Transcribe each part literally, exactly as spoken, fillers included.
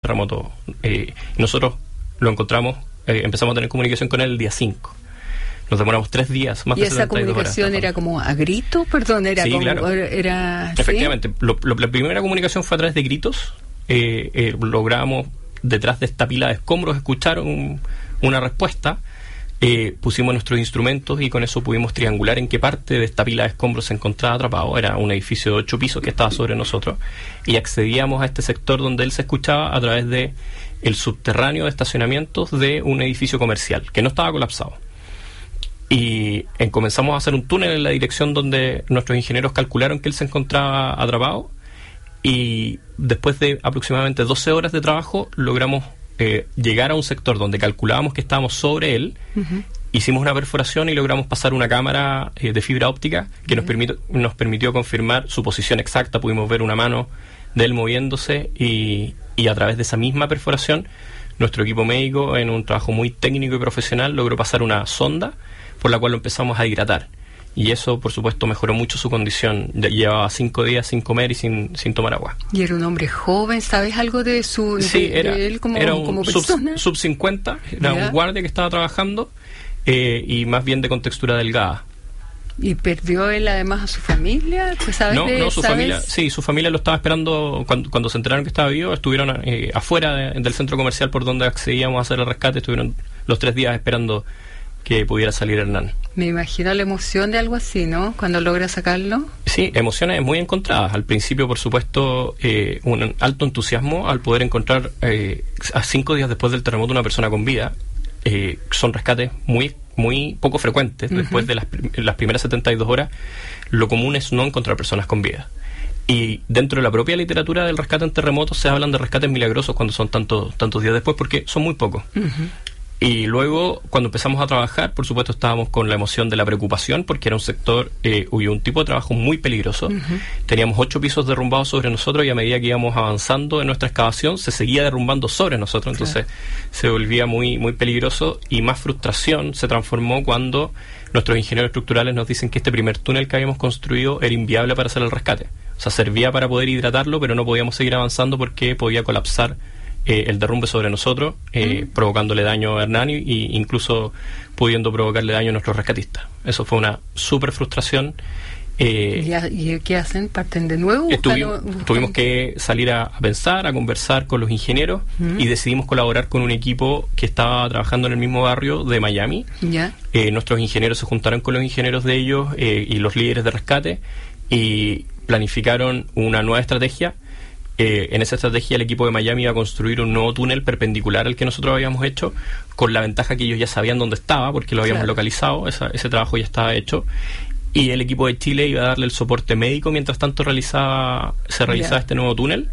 terremoto. Eh, nosotros lo encontramos, eh, empezamos a tener comunicación con él el día cinco. Nos demoramos tres días, más de setenta y dos horas. ¿Y esa comunicación horas, era como a grito? Perdón, era sí, como... Claro. Era, Efectivamente. ¿sí? Lo, lo, la primera comunicación fue a través de gritos. Eh, eh, logramos, detrás de esta pila de escombros, escuchar un, una respuesta. Eh, pusimos nuestros instrumentos y con eso pudimos triangular en qué parte de esta pila de escombros se encontraba atrapado. Era un edificio de ocho pisos que estaba sobre nosotros. Y accedíamos a este sector donde él se escuchaba a través de el subterráneo de estacionamientos de un edificio comercial, que no estaba colapsado. Y en, comenzamos a hacer un túnel en la dirección donde nuestros ingenieros calcularon que él se encontraba atrapado, y después de aproximadamente doce horas de trabajo logramos eh, llegar a un sector donde calculábamos que estábamos sobre él. Uh-huh. Hicimos una perforación y logramos pasar una cámara eh, de fibra óptica que uh-huh. nos, permitió, nos permitió confirmar su posición exacta. Pudimos ver una mano de él moviéndose, y, y a través de esa misma perforación nuestro equipo médico, en un trabajo muy técnico y profesional, logró pasar una sonda por la cual lo empezamos a hidratar. Y eso, por supuesto, mejoró mucho su condición. Llevaba cinco días sin comer y sin, sin tomar agua. Y era un hombre joven, ¿sabes algo de su sí, de, era, de él como, era un como persona? sub cincuenta, era yeah. un guardia que estaba trabajando, eh, y más bien de contextura delgada. ¿Y perdió él además a su familia? ¿Sabes no, de, no, su ¿sabes? familia, sí, su familia lo estaba esperando cuando, cuando se enteraron que estaba vivo. Estuvieron eh, afuera de, del centro comercial por donde accedíamos a hacer el rescate. Estuvieron los tres días esperando que pudiera salir Hernán. Me imagino la emoción de algo así, ¿no? Cuando logra sacarlo. Sí, emociones muy encontradas. Al principio, por supuesto, eh, un alto entusiasmo al poder encontrar eh, a cinco días después del terremoto una persona con vida. Eh, son rescates muy muy poco frecuentes. Uh-huh. Después de las, las primeras setenta y dos horas, lo común es no encontrar personas con vida. Y dentro de la propia literatura del rescate en terremotos se hablan de rescates milagrosos cuando son tantos tantos días después, porque son muy pocos. Uh-huh. Y luego, cuando empezamos a trabajar, por supuesto estábamos con la emoción de la preocupación, porque era un sector, eh, hubo un tipo de trabajo muy peligroso. Uh-huh. Teníamos ocho pisos derrumbados sobre nosotros, y a medida que íbamos avanzando en nuestra excavación, se seguía derrumbando sobre nosotros. Entonces, claro, se volvía muy, muy peligroso, y más frustración se transformó cuando nuestros ingenieros estructurales nos dicen que este primer túnel que habíamos construido era inviable para hacer el rescate. O sea, servía para poder hidratarlo, pero no podíamos seguir avanzando porque podía colapsar Eh, el derrumbe sobre nosotros, eh, mm. provocándole daño a Hernán, y, y incluso pudiendo provocarle daño a nuestros rescatistas. Eso fue una súper frustración. Eh, ¿Y, a, ¿Y qué hacen? ¿Parten de nuevo? Tuvimos, tuvimos que salir a, a pensar, a conversar con los ingenieros, mm. y decidimos colaborar con un equipo que estaba trabajando en el mismo barrio de Miami. Yeah. Eh, nuestros ingenieros se juntaron con los ingenieros de ellos eh, y los líderes de rescate, y planificaron una nueva estrategia. Eh, en esa estrategia el equipo de Miami iba a construir un nuevo túnel perpendicular al que nosotros habíamos hecho, con la ventaja que ellos ya sabían dónde estaba porque lo habíamos claro. localizado. Esa, ese trabajo ya estaba hecho, y el equipo de Chile iba a darle el soporte médico mientras tanto realizaba se realizaba yeah. este nuevo túnel,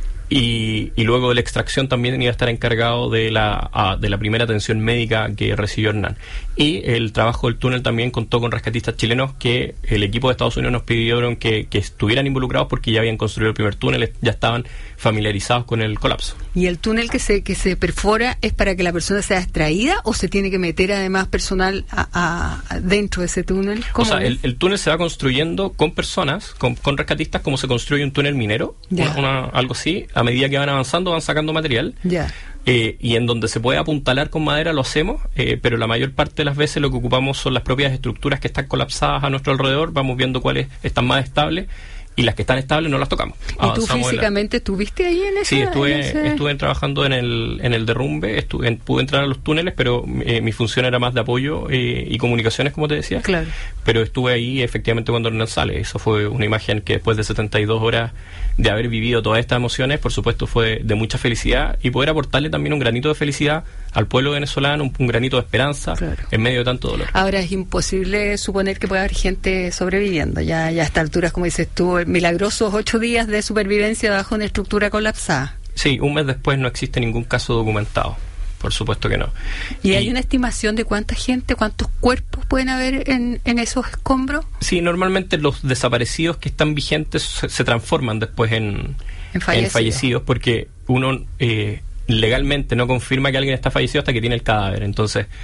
y, y luego de la extracción también iba a estar encargado de la a, de la primera atención médica que recibió Hernán. Y el trabajo del túnel también contó con rescatistas chilenos que el equipo de Estados Unidos nos pidieron que, que estuvieran involucrados porque ya habían construido el primer túnel, ya estaban familiarizados con el colapso. ¿Y el túnel que se que se perfora es para que la persona sea extraída, o se tiene que meter además personal a, a, a dentro de ese túnel? O sea, el, el túnel se va construyendo con personas, con, con rescatistas, como se construye un túnel minero, una, una, algo así. A medida que van avanzando van sacando material. Ya. Eh, y en donde se puede apuntalar con madera lo hacemos, eh, pero la mayor parte de las veces lo que ocupamos son las propias estructuras que están colapsadas a nuestro alrededor. Vamos viendo cuáles están más estables, y las que están estables no las tocamos. ¿Y tú físicamente la... estuviste ahí en ese? Sí, estuve, en ese... estuve trabajando en el, en el derrumbe, estuve, en, pude entrar a los túneles, pero eh, mi función era más de apoyo eh, y comunicaciones, como te decía. Claro. Pero estuve ahí efectivamente cuando Hernán sale. Eso fue una imagen que después de setenta y dos horas de haber vivido todas estas emociones, por supuesto fue de mucha felicidad, y poder aportarle también un granito de felicidad al pueblo venezolano, un, un granito de esperanza, claro, en medio de tanto dolor. Ahora es imposible suponer que pueda haber gente sobreviviendo, ya, ya a estas alturas, como dices tú, milagrosos ocho días de supervivencia bajo una estructura colapsada. Sí, un mes después no existe ningún caso documentado. Por supuesto que no. ¿Y, ¿Y hay una estimación de cuánta gente, cuántos cuerpos pueden haber en, en esos escombros? Sí, normalmente los desaparecidos que están vigentes se, se transforman después en, en, fallecidos. en fallecidos, porque uno eh, legalmente no confirma que alguien está fallecido hasta que tiene el cadáver. Entonces,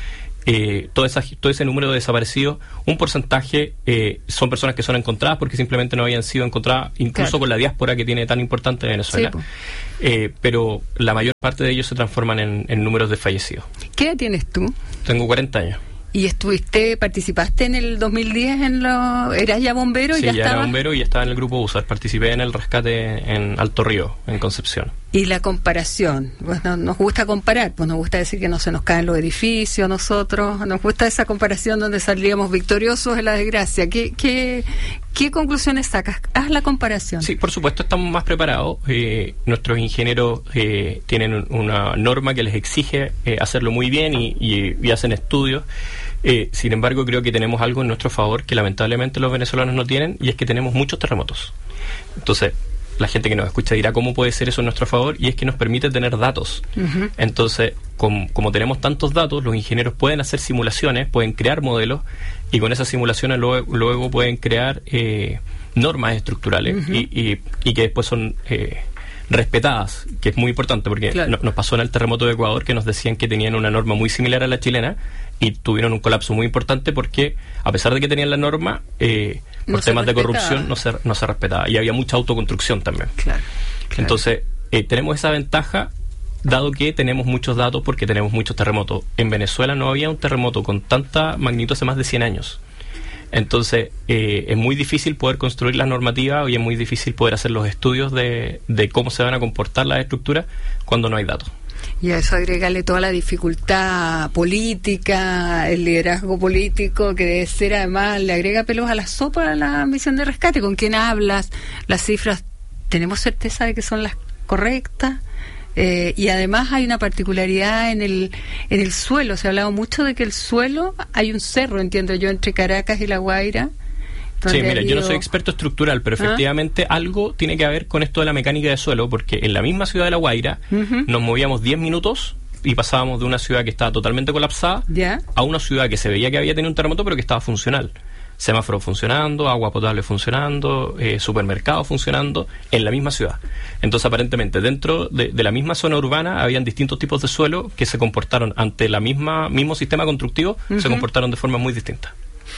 eh, todo, esa, todo ese número de desaparecidos, un porcentaje eh, son personas que son encontradas porque simplemente no habían sido encontradas, incluso claro. con la diáspora que tiene tan importante en Venezuela. Sí, eh, pero la mayor parte de ellos se transforman en, en números de fallecidos. ¿Qué edad tienes tú? Tengo cuarenta años. ¿Y estuviste, participaste en el dos mil diez en lo... ¿Eras ya bombero? Sí, y ya, ya estaba? era bombero y estaba en el grupo U S A R. Participé en el rescate en Alto Río, en Concepción. Y la comparación, pues no, nos gusta comparar, pues nos gusta decir que no se nos caen los edificios, nosotros, nos gusta esa comparación donde saldríamos victoriosos en la desgracia. ¿Qué, qué, qué conclusiones sacas? Haz la comparación. Sí, por supuesto, estamos más preparados. Eh, nuestros ingenieros eh, tienen una norma que les exige eh, hacerlo muy bien y, y, y hacen estudios. Eh, sin embargo, creo que tenemos algo en nuestro favor que lamentablemente los venezolanos no tienen, y es que tenemos muchos terremotos. Entonces, la gente que nos escucha dirá cómo puede ser eso en nuestro favor, y es que nos permite tener datos. Uh-huh. Entonces, com, como tenemos tantos datos, los ingenieros pueden hacer simulaciones, pueden crear modelos, y con esas simulaciones luego, luego pueden crear eh, normas estructurales uh-huh. y, y, y que después son eh, respetadas, que es muy importante, porque claro. no, nos pasó en el terremoto de Ecuador que nos decían que tenían una norma muy similar a la chilena, y tuvieron un colapso muy importante porque, a pesar de que tenían la norma, eh, por no temas de corrupción no se, no se respetaba, y había mucha autoconstrucción también. Claro, claro. Entonces, eh, tenemos esa ventaja, dado que tenemos muchos datos porque tenemos muchos terremotos. En Venezuela no había un terremoto con tanta magnitud hace más de cien años. Entonces, eh, es muy difícil poder construir las normativas y es muy difícil poder hacer los estudios de, de cómo se van a comportar las estructuras cuando no hay datos. Y a eso agregarle toda la dificultad política, el liderazgo político, que debe ser, además, le agrega pelos a la sopa a la misión de rescate. ¿Con quién hablas? Las cifras, ¿tenemos certeza de que son las correctas? Eh, y además hay una particularidad en el en el suelo. Se ha hablado mucho de que el suelo, hay un cerro, entiendo yo, entre Caracas y La Guaira. Sí, mira, habido... yo no soy experto estructural, pero efectivamente ¿Ah? algo tiene que ver con esto de la mecánica de suelo, porque en la misma ciudad de La Guaira uh-huh. nos movíamos diez minutos y pasábamos de una ciudad que estaba totalmente colapsada ¿Ya? a una ciudad que se veía que había tenido un terremoto, pero que estaba funcional. Semáforo funcionando, agua potable funcionando, eh, supermercado funcionando, en la misma ciudad. Entonces, aparentemente, dentro de, de la misma zona urbana habían distintos tipos de suelo que se comportaron ante la misma mismo sistema constructivo, uh-huh. se comportaron de forma muy distinta.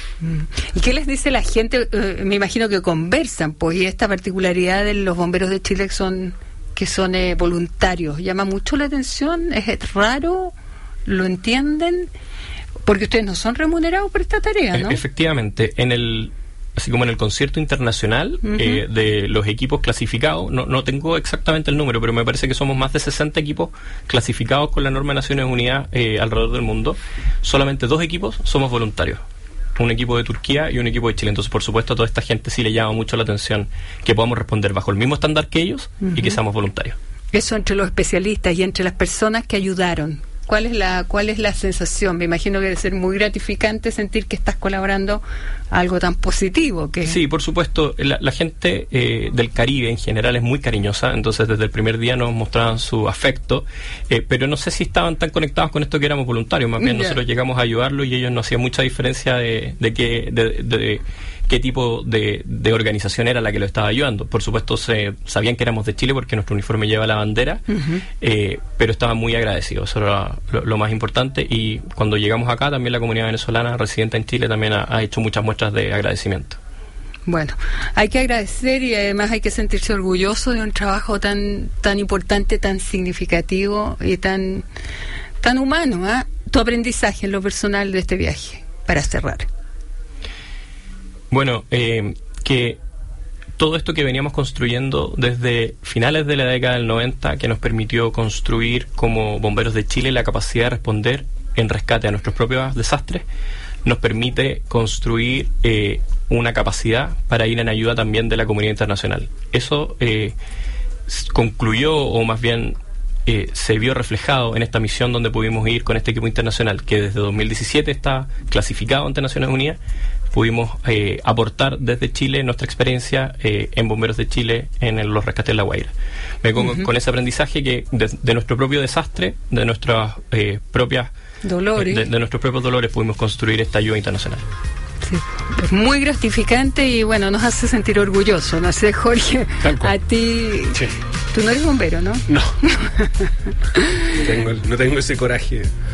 ¿Y qué les dice la gente? Eh, me imagino que conversan, pues, y esta particularidad de los bomberos de Chile que son que son eh, voluntarios, llama mucho la atención, es raro, lo entienden, porque ustedes no son remunerados por esta tarea, ¿no? Efectivamente, en el así como en el concierto internacional uh-huh. eh, de los equipos clasificados, no, no tengo exactamente el número, pero me parece que somos más de sesenta equipos clasificados con la norma de Naciones Unidas eh, alrededor del mundo. Solamente dos equipos somos voluntarios. Un equipo de Turquía y un equipo de Chile. Entonces, por supuesto, a toda esta gente sí le llama mucho la atención que podamos responder bajo el mismo estándar que ellos uh-huh. y que seamos voluntarios. Eso entre los especialistas y entre las personas que ayudaron. ¿Cuál es la cuál es la sensación? Me imagino que debe ser muy gratificante sentir que estás colaborando a algo tan positivo. Que Sí, por supuesto. La, la gente eh, del Caribe en general es muy cariñosa, entonces desde el primer día nos mostraban su afecto, eh, pero no sé si estaban tan conectados con esto que éramos voluntarios. Más bien yeah. nosotros llegamos a ayudarlos y ellos no hacían mucha diferencia de, de que... De, de, de, qué tipo de, de organización era la que lo estaba ayudando. Por supuesto, se sabían que éramos de Chile porque nuestro uniforme lleva la bandera, uh-huh. eh, pero estaban muy agradecidos. Eso era lo, lo más importante. Y cuando llegamos acá, también la comunidad venezolana residente en Chile también ha, ha hecho muchas muestras de agradecimiento. Bueno, hay que agradecer y además hay que sentirse orgulloso de un trabajo tan tan importante, tan significativo y tan, tan humano. ¿eh? Tu aprendizaje en lo personal de este viaje, para cerrar. Bueno, eh, que todo esto que veníamos construyendo desde finales de la década del noventa, que nos permitió construir como Bomberos de Chile la capacidad de responder en rescate a nuestros propios desastres, nos permite construir eh, una capacidad para ir en ayuda también de la comunidad internacional. Eso eh, concluyó, o más bien eh, se vio reflejado en esta misión donde pudimos ir con este equipo internacional, que desde dos mil diecisiete está clasificado ante Naciones Unidas. Pudimos eh, aportar desde Chile nuestra experiencia eh, en Bomberos de Chile en el, los rescates de La Guaira. Me pongo uh-huh. con ese aprendizaje que de, de nuestro propio desastre, de nuestras eh, propias dolores, de, de nuestros propios dolores pudimos construir esta ayuda internacional. Sí, es muy gratificante y bueno, nos hace sentir orgullosos. No sé, Jorge, a ti... Sí. Tú no eres bombero, ¿no? No. no, tengo, no tengo ese coraje.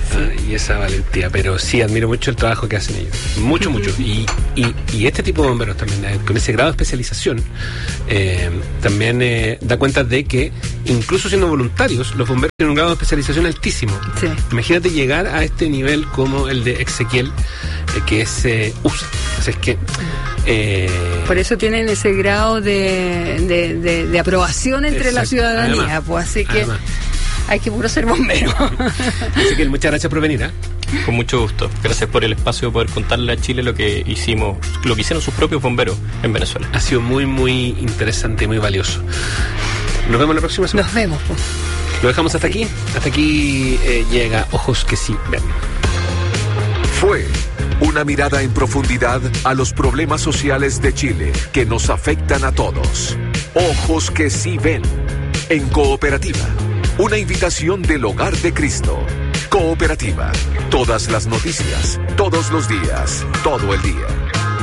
Sí. Ah, y esa valentía, pero sí admiro mucho el trabajo que hacen ellos, mucho, mucho, y, y, y este tipo de bomberos también, eh, con ese grado de especialización, eh, también eh, da cuenta de que incluso siendo voluntarios, los bomberos tienen un grado de especialización altísimo. Sí. Imagínate llegar a este nivel como el de Ezequiel, eh, que es eh, U S A, así es que eh, por eso tienen ese grado de, de, de, de aprobación entre exacto. la ciudadanía, Además, pues así que además. hay que puro ser bombero. Ezequiel, muchas gracias por venir, ¿eh? Con mucho gusto. Gracias por el espacio de poder contarle a Chile lo que hicimos, lo que hicieron sus propios bomberos en Venezuela. Ha sido muy, muy interesante y muy valioso. Nos vemos la próxima semana. Nos vemos, pues. Lo dejamos hasta aquí. Hasta aquí eh, llega Ojos que sí ven. Fue una mirada en profundidad a los problemas sociales de Chile que nos afectan a todos. Ojos que sí ven. En Cooperativa. Una invitación del Hogar de Cristo. Cooperativa. Todas las noticias, todos los días, todo el día.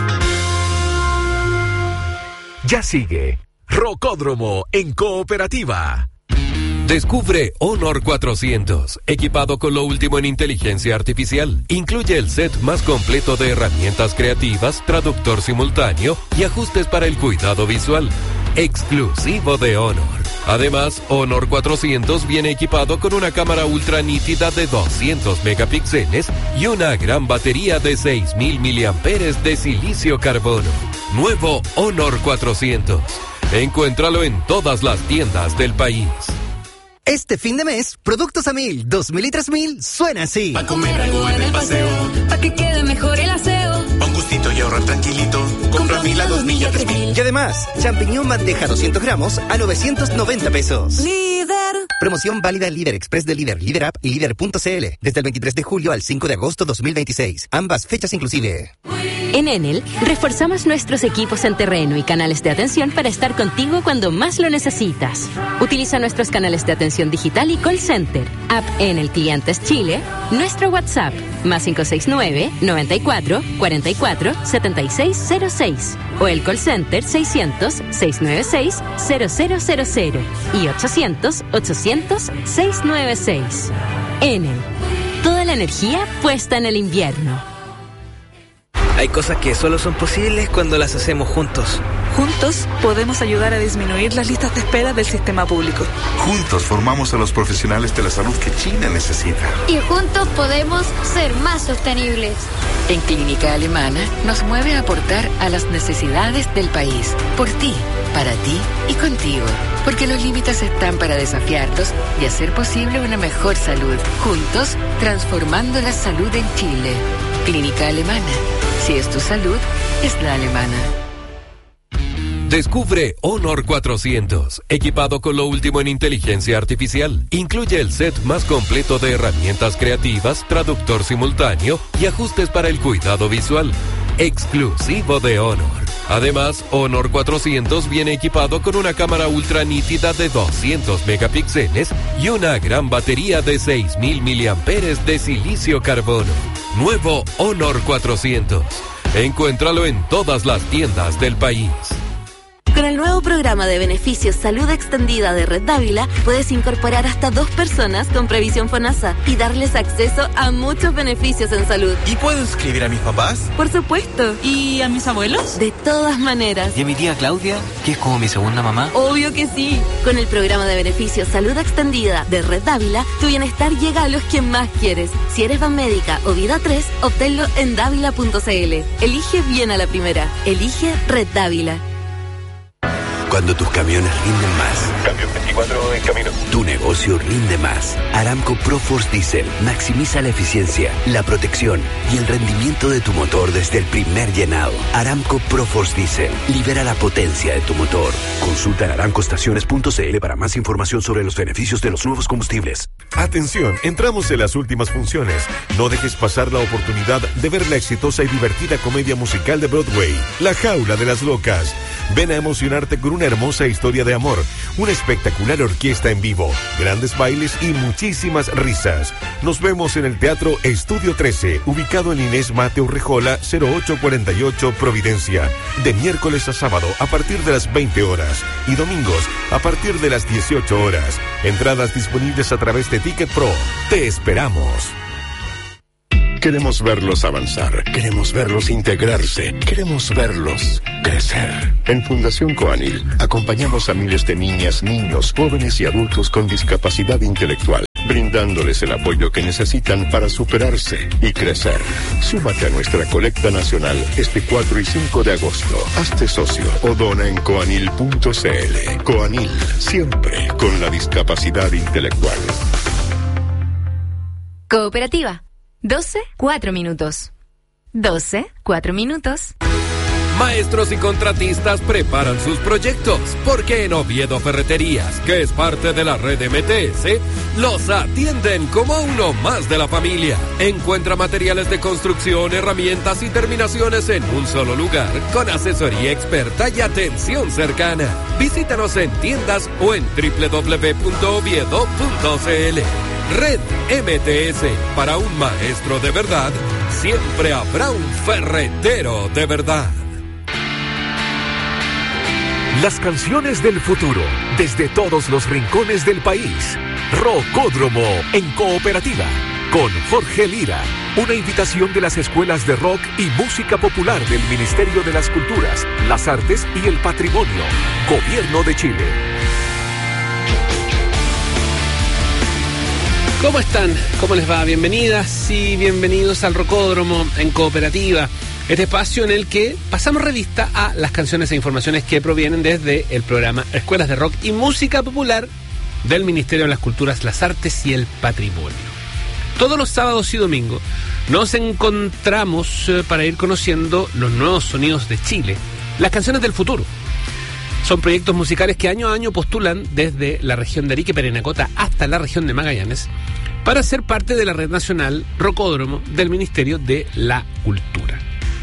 Ya sigue Rocódromo en Cooperativa. Descubre Honor cuatrocientos, equipado con lo último en inteligencia artificial. Incluye el set más completo de herramientas creativas, traductor simultáneo y ajustes para el cuidado visual. Exclusivo de Honor. Además, Honor cuatrocientos viene equipado con una cámara ultra nítida de doscientos megapíxeles y una gran batería de seis mil miliamperios de silicio carbono. Nuevo Honor cuatrocientos. Encuéntralo en todas las tiendas del país. Este fin de mes, productos a mil, dos mil y tres mil suena así. Pa' comer algo en el paseo, pa' que quede mejor el aseo. Pa' un gustito y ahorrar tranquilito, compra mil a dos mil y a tres mil. Y además, champiñón bandeja doscientos gramos a novecientos noventa pesos. Líder. Promoción válida en Líder Express de Líder, Líder App y Líder punto cl. Desde el veintitrés de julio al cinco de agosto dos mil veintiséis. Ambas fechas inclusive. En Enel, reforzamos nuestros equipos en terreno y canales de atención para estar contigo cuando más lo necesitas. Utiliza nuestros canales de atención digital y call center, app Enel Clientes Chile, nuestro WhatsApp, más cinco seis nueve, noventa y cuatro, cuarenta y cuatro, setenta y seis cero seis, o el call center seiscientos, seiscientos noventa y seis, cero cero cero cero y ochocientos, ochocientos, seiscientos noventa y seis. Enel, toda la energía puesta en el invierno. Hay cosas que solo son posibles cuando las hacemos juntos. Juntos podemos ayudar a disminuir las listas de espera del sistema público. Juntos formamos a los profesionales de la salud que Chile necesita. Y juntos podemos ser más sostenibles. En Clínica Alemana nos mueve a aportar a las necesidades del país. Por ti, para ti y contigo. Porque los límites están para desafiarlos y hacer posible una mejor salud. Juntos, transformando la salud en Chile. Clínica Alemana. Si es tu salud, es la alemana. Descubre Honor cuatrocientos, equipado con lo último en inteligencia artificial. Incluye el set más completo de herramientas creativas, traductor simultáneo y ajustes para el cuidado visual. Exclusivo de Honor. Además, Honor cuatrocientos viene equipado con una cámara ultra nítida de doscientos megapíxeles y una gran batería de seis mil miliamperios de silicio carbono. Nuevo Honor cuatrocientos. Encuéntralo en todas las tiendas del país. Con el nuevo programa de beneficios Salud Extendida de Red Dávila, puedes incorporar hasta dos personas con previsión FONASA y darles acceso a muchos beneficios en salud. ¿Y puedo inscribir a mis papás? Por supuesto. ¿Y a mis abuelos? De todas maneras. ¿Y a mi tía Claudia, que es como mi segunda mamá? Obvio que sí. Con el programa de beneficios Salud Extendida de Red Dávila, tu bienestar llega a los que más quieres. Si eres Banmédica o Vida tres, obténlo en dávila punto cl. Elige bien a la primera. Elige Red Dávila. Cuando tus camiones rinden más. Camión veinticuatro en camino. Tu negocio rinde más. Aramco ProForce Diesel maximiza la eficiencia, la protección y el rendimiento de tu motor desde el primer llenado. Aramco ProForce Diesel libera la potencia de tu motor. Consulta en aramco estaciones punto cl para más información sobre los beneficios de los nuevos combustibles. Atención, entramos en las últimas funciones. No dejes pasar la oportunidad de ver la exitosa y divertida comedia musical de Broadway, La Jaula de las Locas. Ven a emocionarte con una hermosa historia de amor, una espectacular orquesta en vivo, grandes bailes y muchísimas risas. Nos vemos en el Teatro Estudio trece, ubicado en Inés Mateo Urrejola, cero ocho cuarenta y ocho, Providencia, de miércoles a sábado a partir de las veinte horas y domingos a partir de las dieciocho horas. Entradas disponibles a través de Ticket Pro. Te esperamos. Queremos verlos avanzar, queremos verlos integrarse, queremos verlos crecer. En Fundación Coanil acompañamos a miles de niñas, niños, jóvenes y adultos con discapacidad intelectual, brindándoles el apoyo que necesitan para superarse y crecer. Súmate a nuestra colecta nacional este cuatro y cinco de agosto. Hazte socio o dona en coanil punto c l. Coanil, siempre con la discapacidad intelectual. Cooperativa. doce, cuatro minutos. doce, cuatro minutos. Maestros y contratistas preparan sus proyectos, porque en Oviedo Ferreterías, que es parte de la red M T S, los atienden como uno más de la familia. Encuentra materiales de construcción, herramientas y terminaciones en un solo lugar, con asesoría experta y atención cercana. Visítanos en tiendas o en doble u doble u doble u punto oviedo punto c l. Red M T S, para un maestro de verdad, siempre habrá un ferretero de verdad. Las canciones del futuro, desde todos los rincones del país. Rocódromo en Cooperativa, con Jorge Lira. Una invitación de las escuelas de rock y música popular del Ministerio de las Culturas, las Artes y el Patrimonio. Gobierno de Chile. ¿Cómo están? ¿Cómo les va? Bienvenidas y bienvenidos al Rocódromo en Cooperativa. Este espacio en el que pasamos revista a las canciones e informaciones que provienen desde el programa Escuelas de Rock y Música Popular del Ministerio de las Culturas, las Artes y el Patrimonio. Todos los sábados y domingos nos encontramos para ir conociendo los nuevos sonidos de Chile, las canciones del futuro. Son proyectos musicales que año a año postulan desde la región de Arica y Parinacota hasta la región de Magallanes para ser parte de la red nacional Rocódromo del Ministerio de la Cultura.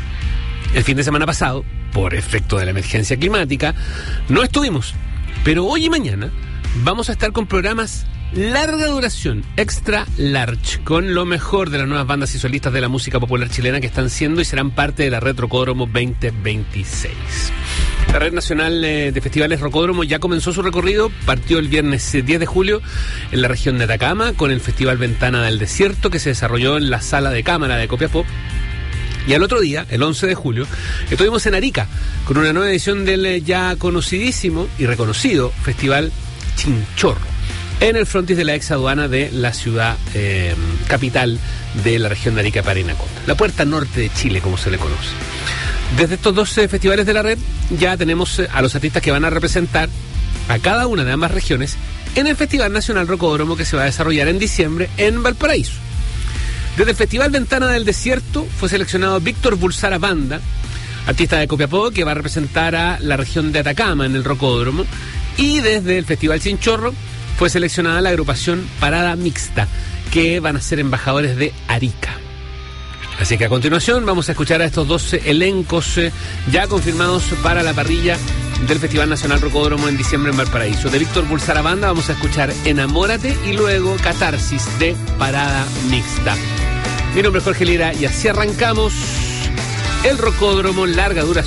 El fin de semana pasado, por efecto de la emergencia climática, no estuvimos, pero hoy y mañana vamos a estar con programas larga duración, extra large, con lo mejor de las nuevas bandas y solistas de la música popular chilena que están siendo y serán parte de la Red Rocódromo veinte veintiséis. La Red Nacional de Festivales Rocódromo ya comenzó su recorrido, partió el viernes diez de julio en la región de Atacama con el Festival Ventana del Desierto, que se desarrolló en la Sala de Cámara de Copiapó. Y al otro día, el once de julio, estuvimos en Arica con una nueva edición del ya conocidísimo y reconocido Festival Chinchorro, en el frontis de la ex aduana de la ciudad eh, capital de la región de Arica y Parinacota, la puerta norte de Chile, como se le conoce. Desde estos dos eh, festivales de la red ya tenemos eh, a los artistas que van a representar a cada una de ambas regiones en el Festival Nacional Rocódromo, que se va a desarrollar en diciembre en Valparaíso. Desde el Festival Ventana del Desierto fue seleccionado Víctor Bulsara Banda, artista de Copiapó, que va a representar a la región de Atacama en el Rocódromo. Y desde el Festival Chinchorro fue seleccionada la agrupación Parada Mixta, que van a ser embajadores de Arica. Así que a continuación vamos a escuchar a estos dos elencos ya confirmados para la parrilla del Festival Nacional Rocódromo en diciembre en Valparaíso. De Víctor Bulsara Banda vamos a escuchar Enamórate y luego Catarsis de Parada Mixta. Mi nombre es Jorge Lira y así arrancamos el Rocódromo larga duración.